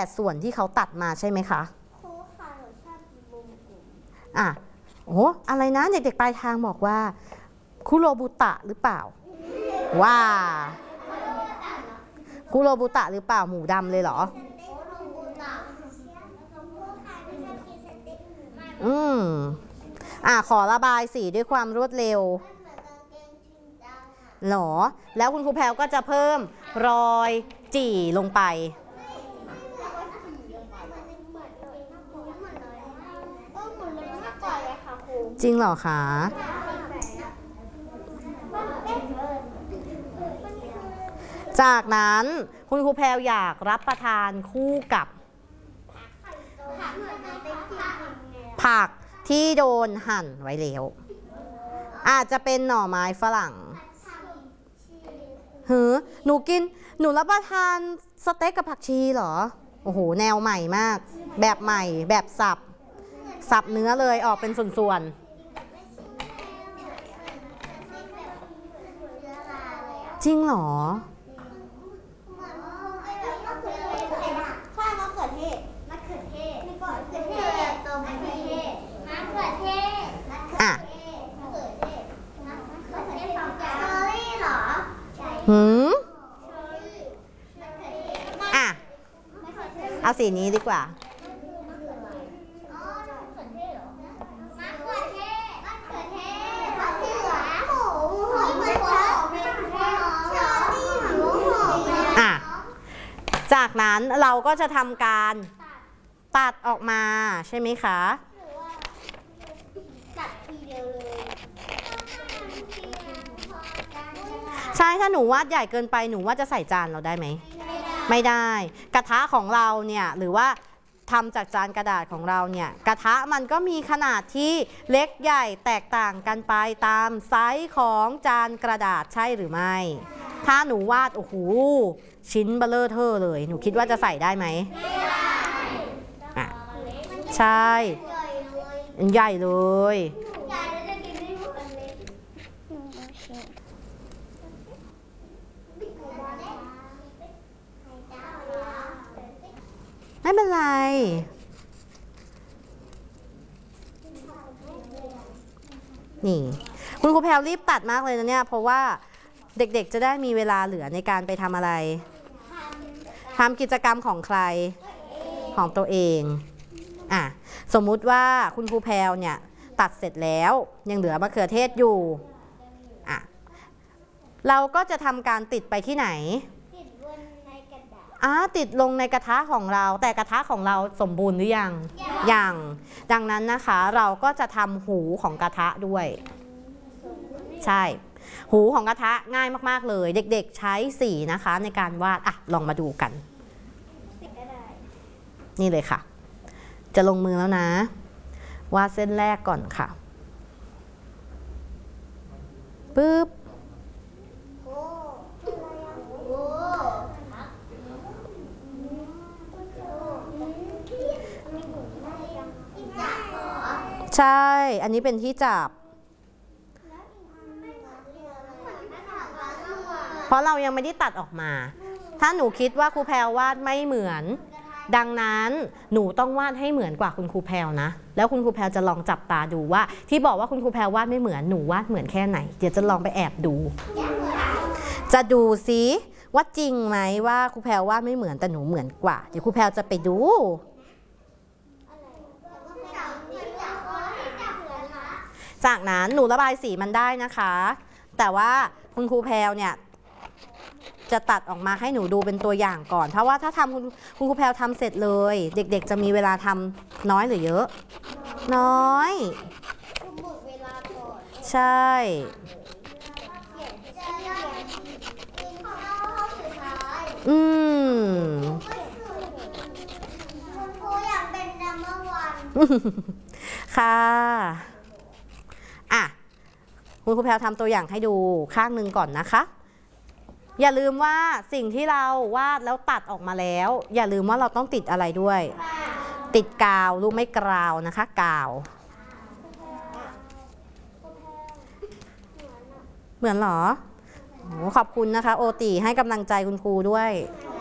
ส่วนที่เขาตัดมาใช่ไหมคะครูค่ะหนูชอบวงกลมโอ้อะไรนะเด็กๆปลายทางบอกว่าคุโรบุตะหรือเปล่าว่าคุโรบุตะหรือเปล่าหมูดำเลยเหรอขอระบายสีด้วยความรวดเร็วหรอแล้วคุณครูแพรวก็จะเพิ่มรอยจี่ลงไปจริงเหรอคะจากนั้นคุณครูแพรวอยากรับประทานคู่กับผักที่โดนหั่นไว้แล้วอาจจะเป็นหน่อไม้ฝรั่งหนูรับประทานสเต็กกับผักชีเหรอโอ้โหแนวใหม่มากแบบใหม่แบบสับเนื้อเลยออกเป็นส่วนๆจริงเหรอเอาสีนี้ดีกว่าจากนั้นเราก็จะทำการตัดออกมาใช่ไหมคะตัดทีเดียวเลยใช่ถ้าหนูวาดใหญ่เกินไปหนูว่าจะใส่จานเราได้ไหมไม่ได้กระทะของเราเนี่ยหรือว่าทำจากจานกระดาษของเราเนี่ยกระทะมันก็มีขนาดที่เล็กใหญ่แตกต่างกันไปตามไซส์ของจานกระดาษใช่หรือไม่ถ้าหนูวาดโอ้โหชิ้นเบลอเทอเลยหนูคิดว่าจะใส่ได้ไหมใช่ใหญ่เลยไม่เป็นไรนี่คุณครูแพรวรีบตัดมากเลยนะเนี่ยเพราะว่าเด็กๆจะได้มีเวลาเหลือในการไปทำอะไรทำกิจกรรมของใครของตัวเองสมมุติว่าคุณครูแพรวเนี่ยตัดเสร็จแล้วยังเหลือมะเขือเทศอยู่เราก็จะทำการติดไปที่ไหนติดลงในกระทะของเราแต่กระทะของเราสมบูรณ์หรือยังยังดังนั้นนะคะเราก็จะทำหูของกระทะด้วยใช่หูของกระทะง่ายมากๆเลยเด็กๆใช้สีนะคะในการวาดลองมาดูกันนี่เลยค่ะจะลงมือแล้วนะวาดเส้นแรกก่อนค่ะปึ๊บใช่อันนี้เป็นที่จับเพราะเรายังไม่ได้ตัดออกมาถ้าหนูคิดว่าครูแพรววาดไม่เหมือนดังนั้นหนูต้องวาดให้เหมือนกว่าคุณครูแพรวนะแล้วคุณครูแพรวจะลองจับตาดูว่าที่บอกว่าคุณครูแพรววาดไม่เหมือนหนูวาดเหมือนแค่ไหนเดี๋ยวจะลองไปแอบดูจะดูซิว่าจริงไหมว่าครูแพรววาดไม่เหมือนแต่หนูเหมือนกว่าเดี๋ยวครูแพรวจะไปดูจากนั้นหนูระบายสีมันได้นะคะแต่ว่าคุณครูแพรวเนี่ยจะตัดออกมาให้หนูดูเป็นตัวอย่างก่อนเพราะว่าถ้าทำคุณครูแพรวทำเสร็จเลยเด็กๆจะมีเวลาทำน้อยหรือเยอะน้อยใช่ค่ะคุณครูแพรวทำตัวอย่างให้ดูข้างหนึ่งก่อนนะคะอย่าลืมว่าสิ่งที่เราวาดแล้วตัดออกมาแล้วอย่าลืมว่าเราต้องติดอะไรด้วยติดกาวลูกไม่กราวนะคะกาวเหมือนเหรอขอบคุณนะคะโอติให้กำลังใจคุณครูด้วย